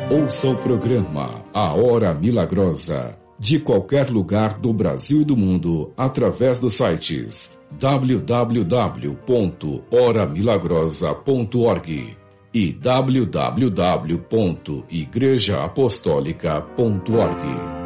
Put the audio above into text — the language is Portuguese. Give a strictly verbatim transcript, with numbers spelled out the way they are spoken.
Ouça o programa A Hora Milagrosa, de qualquer lugar do Brasil e do mundo, através dos sites w w w ponto hora milagrosa ponto org e w w w ponto igreja apostólica ponto org.